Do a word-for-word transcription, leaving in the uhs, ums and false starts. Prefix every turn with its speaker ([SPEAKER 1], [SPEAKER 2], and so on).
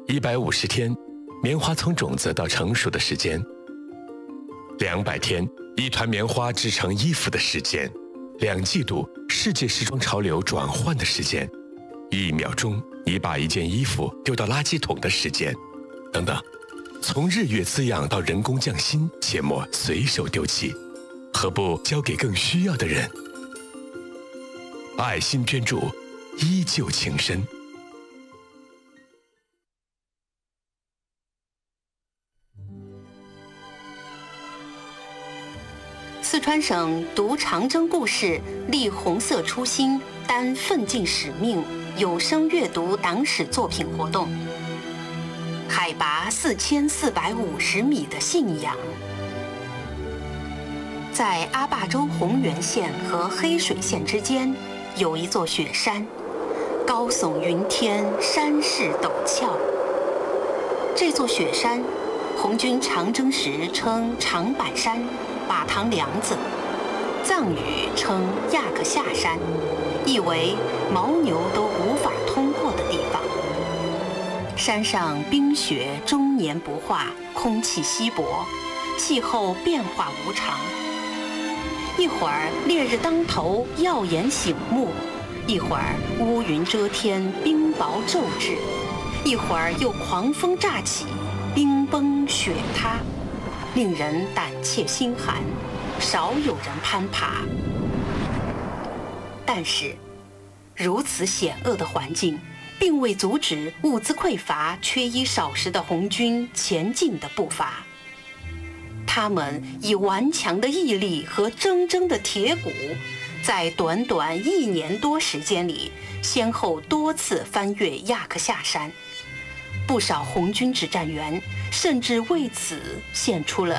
[SPEAKER 1] 一百五十天，棉花从种子到成熟的时间；两百天，一团棉花织成衣服的时间；两季度，世界时装潮流转换的时间；一秒钟，你把一件衣服丢到垃圾桶的时间，等等。从日月滋养到人工匠心，切莫随手丢弃，何不交给更需要的人？爱心捐助，依旧情深。
[SPEAKER 2] 四川省读长征故事，立红色初心，担奋进使命有声阅读党史作品活动。海拔四千四百五十米的信仰。在阿坝州洪源县和黑水县之间，有一座雪山，高耸云天，山势陡峭。这座雪山，红军长征时称长板山、把塘梁子，藏语称亚克夏山，意为牦牛都无法通过的地方。山上冰雪终年不化，空气稀薄，气候变化无常。一会儿烈日当头，耀眼醒目；一会儿乌云遮天，冰雹骤至；一会儿又狂风乍起，冰崩雪塌，令人胆怯心寒，少有人攀爬。但是，如此险恶的环境，并未阻止物资匮乏、缺衣少食的红军前进的步伐。他们以顽强的毅力和铮铮的铁骨，在短短一年多时间里，先后多次翻越亚克夏山。不少红军指战员甚至为此献出了